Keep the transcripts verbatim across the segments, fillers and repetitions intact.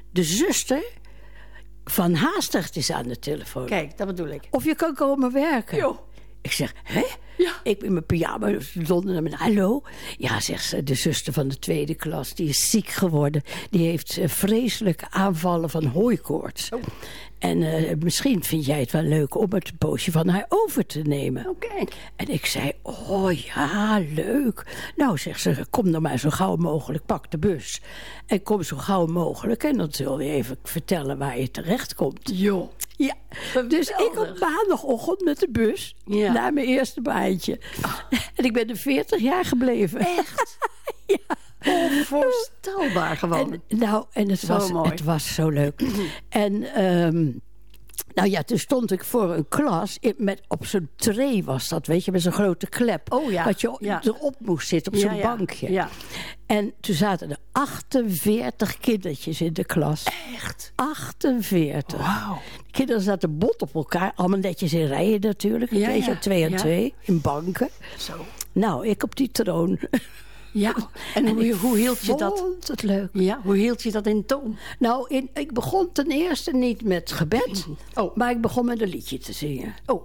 de zuster van Haastrecht is aan de telefoon. Kijk, dat bedoel ik. Of je kan komen werken. Jo. Ik zeg, hè? Ja. Ik in mijn pyjama, Londen, met hallo? Ja, zegt ze, de zuster van de tweede klas, die is ziek geworden. Die heeft uh, vreselijke aanvallen van hooikoorts. Oh. En uh, misschien vind jij het wel leuk om het poosje van haar over te nemen. Oh, kijk. En ik zei, oh ja, leuk. Nou, zegt ze, kom dan maar zo gauw mogelijk, pak de bus. En kom zo gauw mogelijk en dan zul je even vertellen waar je terecht komt. Jo. Ja, dus ik op maandagochtend met de bus Ja. naar mijn eerste baantje. Oh. En ik ben er veertig jaar gebleven. Echt? Ja. Onvoorstelbaar gewoon. En, nou, en het, Zo was, mooi. het was zo leuk. En um, nou ja, toen stond ik voor een klas. In, met, op zo'n tray was dat, weet je, met zo'n grote klep. Oh ja. Dat je ja. erop moest zitten, op zo'n ja, ja. bankje. Ja. En toen zaten er achtenveertig kindertjes in de klas. Echt? achtenveertig. Wauw. De kinderen zaten bot op elkaar. Allemaal netjes in rijen natuurlijk. Ja, weet je, ja. twee aan Ja. twee. In banken. Zo. Nou, ik op die troon. Ja. En, En hoe, ik hoe hield je dat? vond het leuk. Ja, hoe hield je dat in toon? Nou, in, ik begon ten eerste niet met gebed. Oh. Maar ik begon met een liedje te zingen. Oh.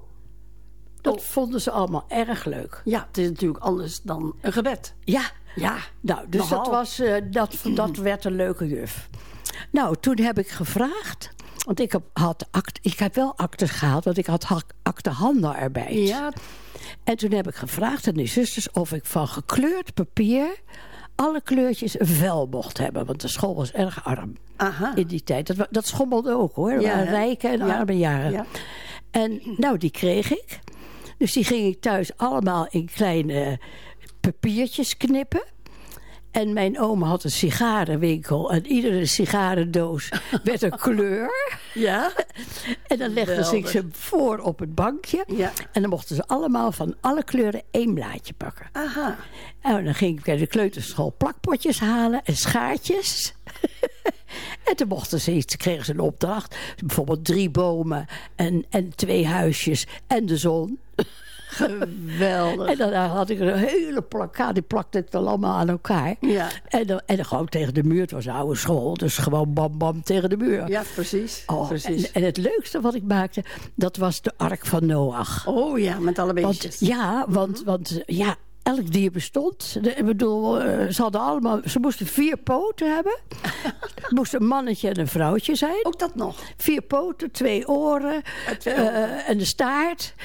Dat Oh. vonden ze allemaal erg leuk. Ja, het is natuurlijk anders dan een gebed. Ja, Ja. nou, dus Nogal. dat, was, uh, dat, dat werd een leuke juf. Nou, toen heb ik gevraagd. Want ik heb, had act, ik heb wel actes gehaald, want ik had hak- acte handenarbeid. Ja. En toen heb ik gevraagd aan die zusters of ik van gekleurd papier alle kleurtjes een vel mocht hebben. Want de school was erg arm Aha. in die tijd. Dat, wa- dat schommelde ook hoor. Er Ja, waren hè? rijke en Ja. arme jaren. Ja. En nou, die kreeg ik. Dus die ging ik thuis allemaal in kleine papiertjes knippen. En mijn oma had een sigarenwinkel. En iedere sigarendoos werd een kleur. Ja. En dan legden ze Geweldig. ze voor op het bankje. Ja. En dan mochten ze allemaal van alle kleuren één blaadje pakken. Aha. En dan ging ik bij de kleuterschool plakpotjes halen en schaartjes. En toen mochten ze iets, kregen ze een opdracht. Bijvoorbeeld drie bomen en, en twee huisjes en de zon. Geweldig. En dan had ik een hele plakkaat, die plakte het dan allemaal aan elkaar. Ja. En dan, en dan gewoon tegen de muur. Het was een oude school, dus gewoon bam bam tegen de muur. Ja, precies. Oh, precies. en, en het leukste wat ik maakte, dat was de ark van Noach. Oh ja, met alle beestjes. Want, ja, want, want ja, elk dier bestond. De, ik bedoel, eh, ze hadden allemaal, ze moesten vier poten hebben. Het moest een mannetje en een vrouwtje zijn. Ook dat nog. Vier poten, twee oren twee eh, en de staart.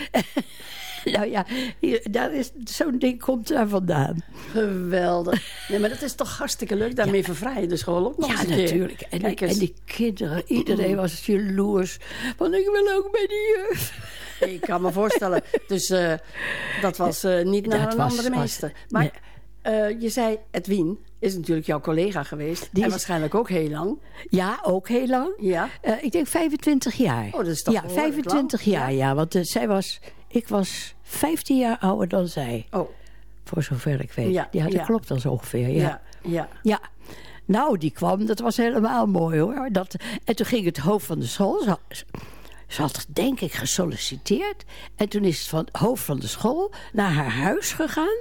Nou ja, hier, daar is, zo'n ding komt daar vandaan. Geweldig. Nee, maar dat is toch hartstikke leuk. Daarmee vervraai je de school ook nog Ja, eens een keer. natuurlijk. En die, Kijk eens. en die kinderen, iedereen was jaloers. Want ik wil ook bij die juf. Ik kan me voorstellen. Dus uh, dat was uh, niet naar Dat een was- andere was- meester. Maar uh, je zei, Edwien is natuurlijk jouw collega geweest. Die en is- waarschijnlijk ook heel lang. Ja, ook heel lang. Ja. Uh, ik denk vijfentwintig jaar. Oh, dat is toch Ja, behoorlijk vijfentwintig lang. jaar, ja. Want uh, zij was, ik was vijftien jaar ouder dan zij. Oh, Voor zover ik weet. Ja, ja, dat ja. klopt dan zo ongeveer, ja. ja. ja. Ja. Nou, die kwam, dat was helemaal mooi hoor. Dat, en toen ging het hoofd van de school, ze, ze had denk ik gesolliciteerd. En toen is het van het hoofd van de school naar haar huis gegaan.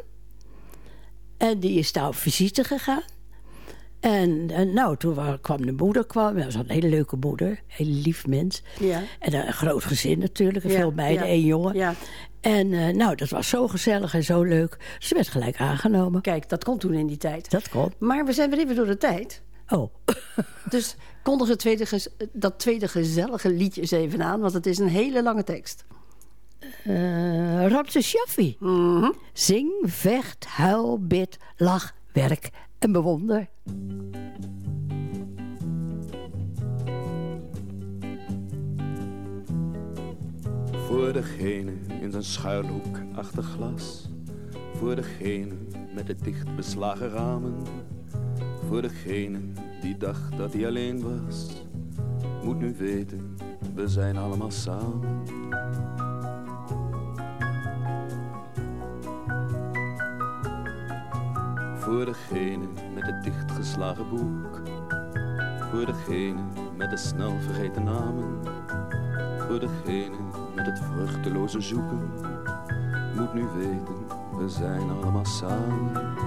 En die is daar op visite gegaan. En, en nou, toen wa- kwam de moeder, kwam, dat was een hele leuke moeder, een heel lief mens. Ja. En een groot gezin natuurlijk, en Ja, veel meiden, ja, één jongen. ja. En uh, nou, dat was zo gezellig en zo leuk. Ze werd gelijk aangenomen. Kijk, dat kon toen in die tijd. Dat kon. Maar we zijn weer even door de tijd. Oh. Dus kondig het tweede gez- dat tweede gezellige liedje eens even aan. Want het is een hele lange tekst. Uh, Ramse Shaffi. Mhm. Zing, vecht, huil, bid, lach, werk en bewonder. Voor degene in zijn schuilhoek achter glas. Voor degene met de dicht beslagen ramen. Voor degene die dacht dat hij alleen was. Moet nu weten, we zijn allemaal samen. Voor degene met het dichtgeslagen boek. Voor degene met de snel vergeten namen. Voor degene met het vruchteloze zoeken. Moet nu weten, we zijn allemaal samen.